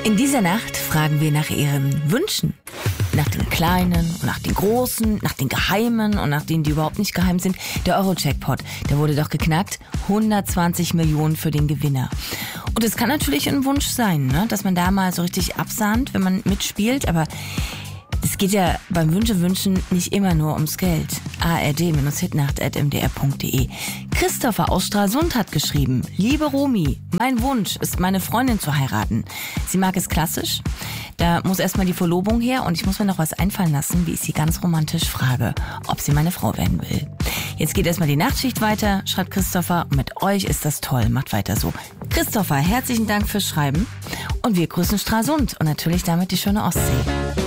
In dieser Nacht fragen wir nach Ihren Wünschen. Nach den kleinen und nach den großen, nach den geheimen und nach denen, die überhaupt nicht geheim sind. Der Euro-Jackpot, der wurde doch geknackt. 120 Millionen für den Gewinner. Und es kann natürlich ein Wunsch sein, ne, dass man da mal so richtig absahnt, wenn man mitspielt. Aber es geht ja beim Wünschen nicht immer nur ums Geld. ard-hitnacht@mdr.de. Christopher aus Stralsund hat geschrieben: Liebe Romy, mein Wunsch ist, meine Freundin zu heiraten. Sie mag es klassisch. Da muss erstmal die Verlobung her und ich muss mir noch was einfallen lassen, wie ich sie ganz romantisch frage, ob sie meine Frau werden will. Jetzt geht erstmal die Nachtschicht weiter, schreibt Christopher. Mit euch ist das toll, macht weiter so. Christopher, herzlichen Dank fürs Schreiben und wir grüßen Stralsund und natürlich damit die schöne Ostsee.